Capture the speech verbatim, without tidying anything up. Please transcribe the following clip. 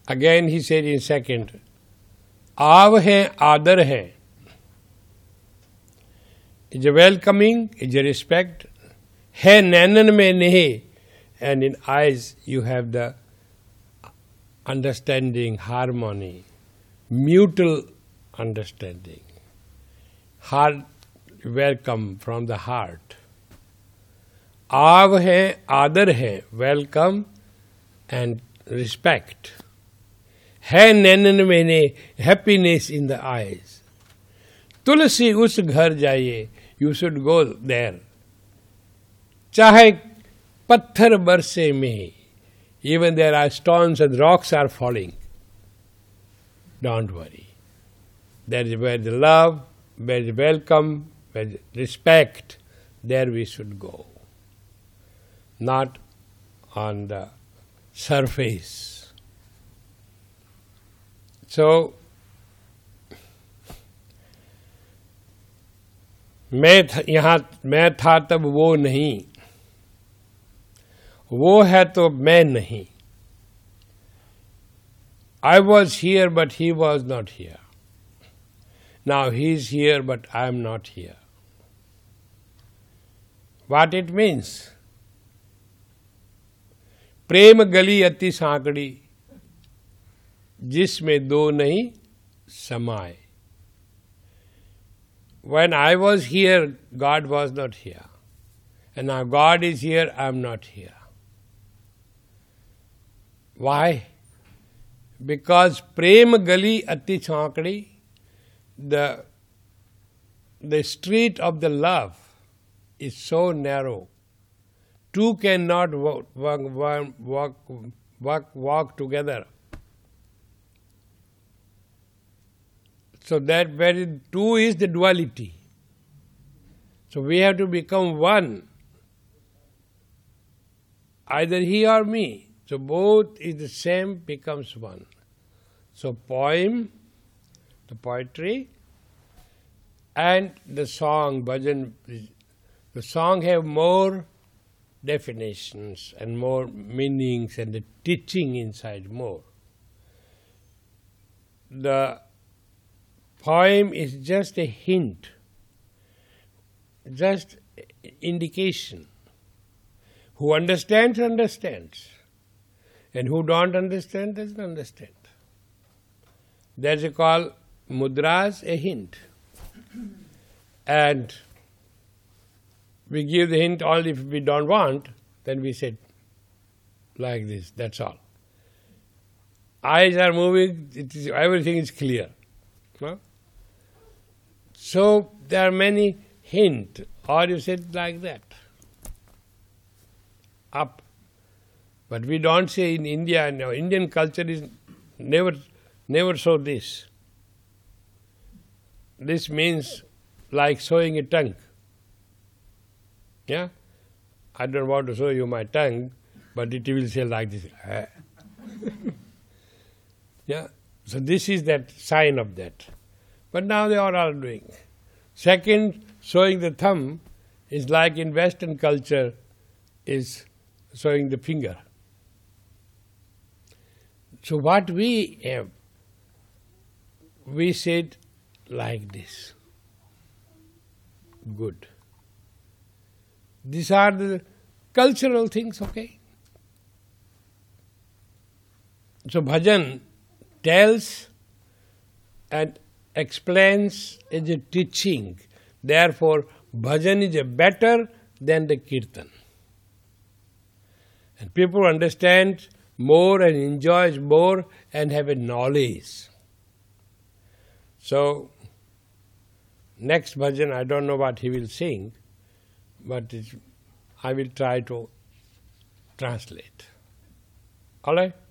Again he said in second, Aav hai, Adar hai. Is a welcoming, is a respect. Hai nainan mein nehi. And in eyes you have the understanding, harmony, mutual understanding. Heart welcome from the heart. Aav hai, Adar hai. Welcome and respect. Hai nainan mein ne, happiness in the eyes. Tulsi us ghar jaiye. You should go there. Chahe patthar barse mein. Even there are stones and rocks are falling. Don't worry. That is where the love, where the welcome, where the respect, there we should go. Not on the surface. So, मैं थ, यहाँ मैं था तब वो नहीं, वो है तो मैं नहीं. I was here but he was not here. Now he is here but I am not here. What it means? प्रेम गली अति सांकड़ी, जिसमें दो नहीं समाए. When I was here, God was not here. And now God is here, I am not here. Why? Because Prem Gali Ati Chankadi, the, the street of the love is so narrow. Two cannot walk, walk, walk, walk, walk together. So that very two is the duality. So we have to become one. Either he or me. So both is the same, becomes one. So poem, the poetry, and the song, bhajan, the song have more definitions and more meanings and the teaching inside more. The poem is just a hint, just indication. Who understands, understands. And who don't understand, doesn't understand. That's called mudras, a hint. And we give the hint only if we don't want, then we say like this, that's all. Eyes are moving, it is, everything is clear. No? So there are many hints, or you say like that. Up. But we don't say in India, no, Indian culture is never, never show this. This means like showing a tongue. Yeah? I don't want to show you my tongue, but it will say like this. Yeah? So this is that sign of that. But now they are all doing. Second, showing the thumb is like in Western culture is showing the finger. So what we have, we said like this. Good. These are the cultural things, okay? So bhajan tells and explains as a teaching. Therefore, bhajan is a better than the kirtan. And people understand more and enjoy more and have a knowledge. So, next bhajan, I don't know what he will sing, but it, I will try to translate. All right?